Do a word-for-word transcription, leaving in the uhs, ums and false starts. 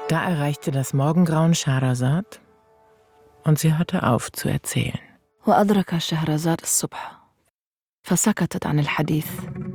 Da erreichte das Morgengrauen Schahrazad und sie hörte auf zu erzählen. وأدرك شهرزاد الصبح فسكتت عن الحديث